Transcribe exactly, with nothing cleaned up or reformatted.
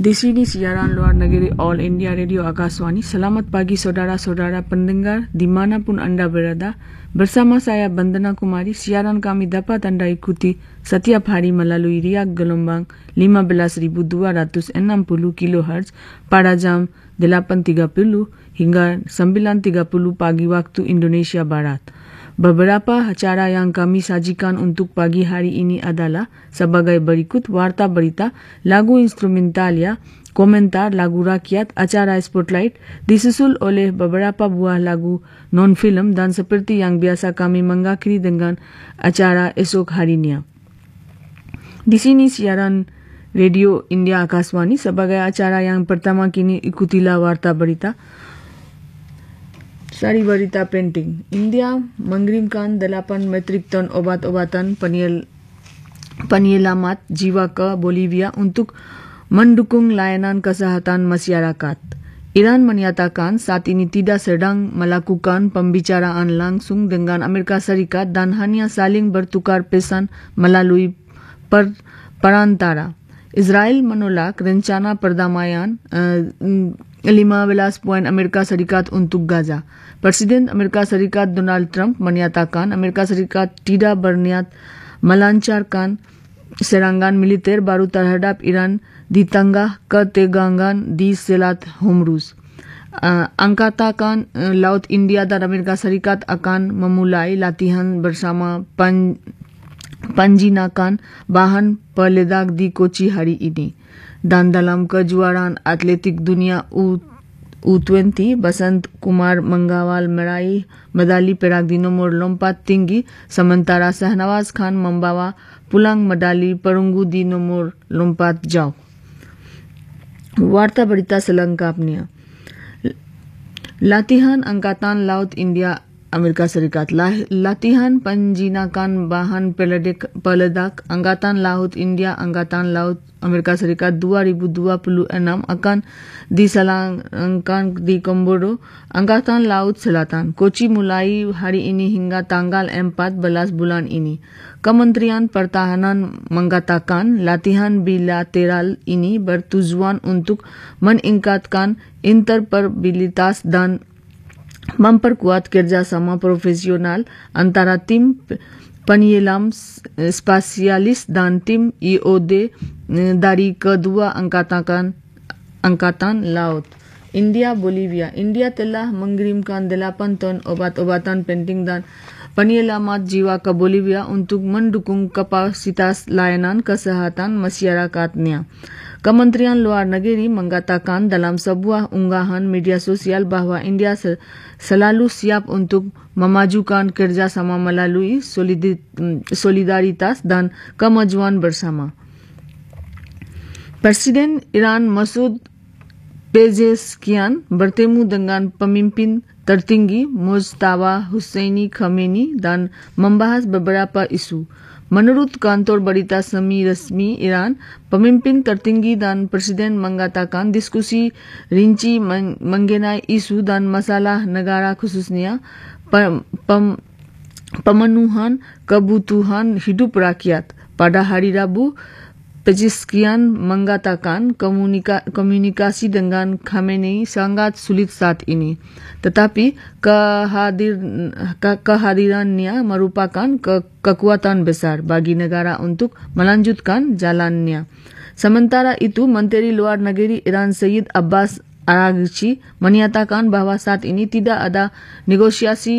Di sini siaran luar negeri All India Radio Akaswani. Selamat pagi saudara-saudara pendengar dimanapun Anda berada. Bersama saya Bandana Kumari, siaran kami dapat Anda ikuti setiap hari melalui riak gelombang lima belas ribu dua ratus enam puluh kilohertz pada jam delapan tiga puluh hingga sembilan tiga puluh pagi waktu Indonesia Barat. Beberapa acara yang kami sajikan untuk pagi hari ini adalah sebagai berikut: warta berita, lagu instrumentalia, komentar lagu rakyat, acara Spotlight, disusul oleh beberapa buah lagu non-film, dan seperti yang biasa kami mengakhiri dengan acara esok harinya. Di sini siaran Radio India Akaswani. Sebagai acara yang pertama kini ikutilah warta berita. Sari berita penting. India mengirimkan delapan metrik ton obat-obatan penyel, penyelamat jiwa ke Bolivia untuk mendukung layanan kesehatan masyarakat. Iran menyatakan saat ini tidak sedang melakukan pembicaraan langsung dengan Amerika Serikat dan hanya saling bertukar pesan melalui per, perantara. Israel menolak rencana perdamaian uh, lima belas poin Amerika Serikat untuk Gaza. Presiden Amerika Serikat Donald Trump menyatakan Amerika Serikat tidak berniat melancarkan serangan militer baru terhadap Iran di tengah ketegangan di Selat Hormuz. Uh, Angkatan uh, Laut India dan Amerika Serikat akan memulai latihan bersama pan, penjinakan bahan peledak di Kochi hari ini. Dan dalam kejuaraan atletik dunia U dua puluh, Basant Kumar mengawal meraih medali perak di nomor lompat tinggi, sementara Shahnawaz Khan membawa pulang medali perunggu di nomor lompat jauh. Warta berita selengkapnya. Latihan Angkatan Laut India Amerika Serikat. Latihan penjinakan bahan peledak, peledak Angkatan Laut India Angkatan Laut Amerika Serikat dua ribu dua puluh enam akan diselenggarakan di Komodo, Angkatan Laut Selatan, Kochi mulai hari ini hingga tanggal empat belas bulan ini. Kementerian Pertahanan mengatakan latihan bilateral ini bertujuan untuk meningkatkan interoperabilitas dan memperkuat kerjasama profesional antara tim penyelam spesialis dan tim I O D dari kedua angkatan angkatan laut. India Bolivia. India telah mengirimkan delapan ton obat-obatan penting dan penyelamat jiwa ke Bolivia untuk mendukung kapasitas layanan kesehatan masyarakatnya. Kementerian Luar Negeri mengatakan dalam sebuah unggahan media sosial bahwa India selalu siap untuk memajukan kerjasama melalui solidaritas dan kemajuan bersama. Presiden Iran Masoud Pezeshkian bertemu dengan pemimpin tertinggi Mujtaba Husseini Khamenei dan membahas beberapa isu. Menurut kantor berita semi-resmi Iran, pemimpin tertinggi dan presiden mengatakan diskusi rinci mengenai isu dan masalah negara, khususnya pem, pem, pemenuhan kebutuhan hidup rakyat. Pada hari Rabu, Pezeshkian mengatakan komunika, komunikasi dengan Khamenei sangat sulit saat ini, tetapi kehadir, ke, kehadirannya merupakan ke, kekuatan besar bagi negara untuk melanjutkan jalannya. Sementara itu, Menteri Luar Negeri Iran Syed Abbas Araghchi menyatakan bahwa saat ini tidak ada negosiasi